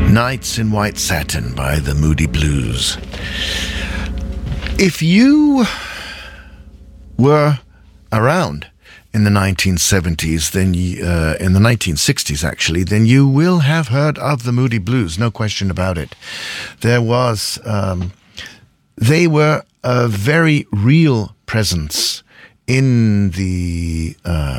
Nights in White Satin by the Moody Blues. If you were around in the 1970s, then in the 1960s actually, then you will have heard of the Moody Blues, no question about it. There was, they were a very real presence in the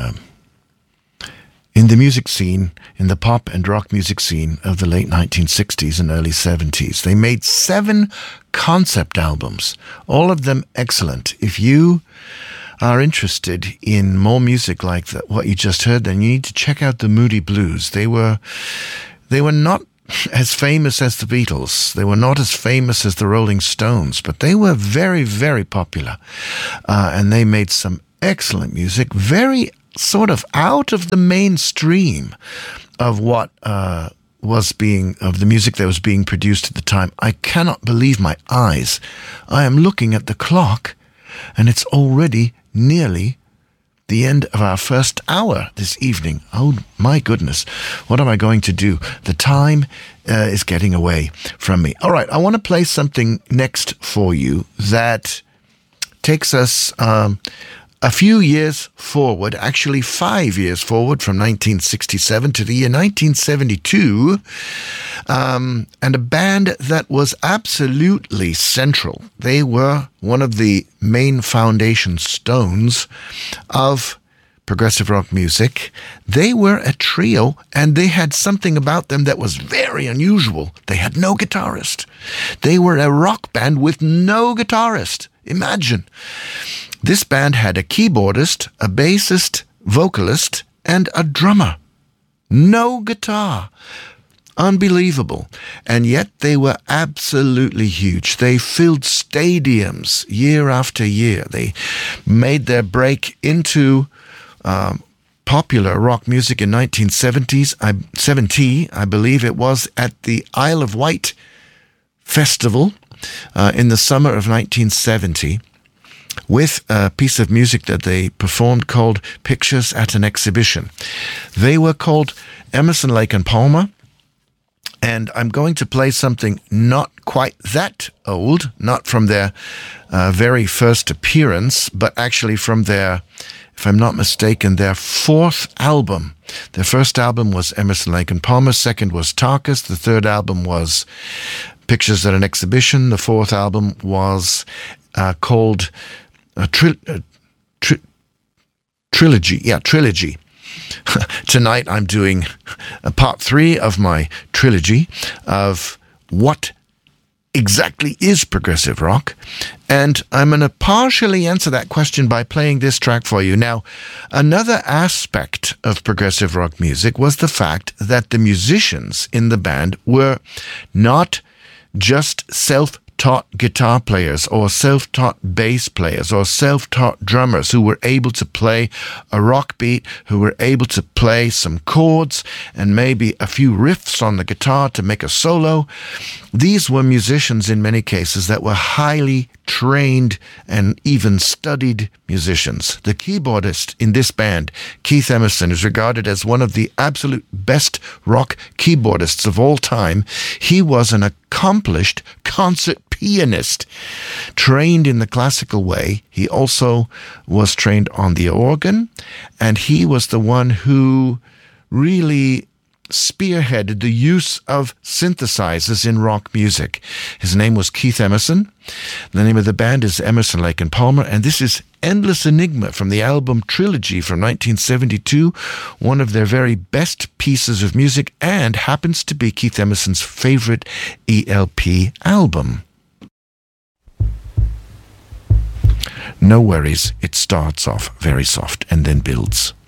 music scene, in the pop and rock music scene of the late 1960s and early 70s. They made 7 concept albums, all of them excellent. If you are interested in more music like what you just heard, then you need to check out the Moody Blues. They were not as famous as the Beatles. They were not as famous as the Rolling Stones, but they were very, very popular. And they made some excellent music, very sort of out of the mainstream of what of the music that was being produced at the time. I cannot believe my eyes. I am looking at the clock, and it's already nearly the end of our first hour this evening. Oh my goodness, what am I going to do? The time is getting away from me. All right, I want to play something next for you that takes us a few years forward, actually 5 years forward, from 1967 to the year 1972, and a band that was absolutely central. They were one of the main foundation stones of progressive rock music. They were a trio, and they had something about them that was very unusual. They had no guitarist. They were a rock band with no guitarist. Imagine. This band had a keyboardist, a bassist, vocalist, and a drummer. No guitar. Unbelievable. And yet they were absolutely huge. They filled stadiums year after year. They made their break into popular rock music in 1970, I believe it was, at the Isle of Wight Festival in the summer of 1970. With a piece of music that they performed called Pictures at an Exhibition. They were called Emerson, Lake and Palmer, and I'm going to play something not quite that old, not from their very first appearance, but actually from their, if I'm not mistaken, their 4th album. Their first album was Emerson, Lake and Palmer, second was Tarkus, the third album was Pictures at an Exhibition, the 4th album was called Trilogy. Yeah, Trilogy. Tonight I'm doing a part 3 of my trilogy of what exactly is progressive rock, and I'm going to partially answer that question by playing this track for you. Now, another aspect of progressive rock music was the fact that the musicians in the band were not just self-taught guitar players or self-taught bass players or self-taught drummers who were able to play a rock beat, who were able to play some chords and maybe a few riffs on the guitar to make a solo. These were musicians in many cases that were highly trained and even studied musicians. The keyboardist in this band, Keith Emerson, is regarded as one of the absolute best rock keyboardists of all time. He was an accomplished concert pianist, trained in the classical way. He also was trained on the organ, and he was the one who really spearheaded the use of synthesizers in rock music. His name was Keith Emerson. The name of the band is Emerson, Lake and Palmer, and this is Endless Enigma from the album Trilogy from 1972, one of their very best pieces of music, and happens to be Keith Emerson's favorite ELP album. No worries, it starts off very soft and then builds.